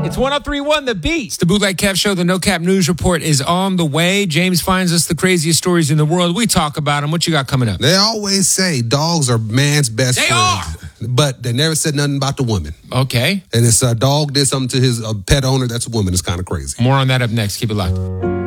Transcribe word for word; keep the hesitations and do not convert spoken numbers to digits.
It's one oh three point one The Beat. It's the Bootleg Kev Show. The No Cap News Report is on the way. James finds us the craziest stories in the world. We talk about them. What you got coming up? They always say dogs are man's best They friend. They are. But they never said nothing about the woman. Okay. And it's a dog did something to his a pet owner. That's a woman. It's kind of crazy. More on that up next. Keep it locked.